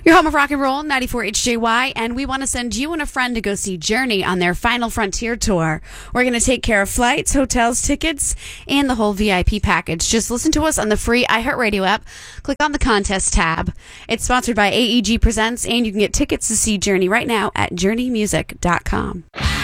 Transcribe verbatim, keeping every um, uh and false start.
Your home of rock and roll, ninety-four H J Y, and we want to send you and a friend to go see Journey on their Final Frontier tour. We're going to take care of flights, hotels, tickets, and the whole V I P package. Just listen to us on the free iHeartRadio app. Click on the contest tab. It's sponsored by A E G Presents, and you can get tickets to see Journey right now at journey music dot com.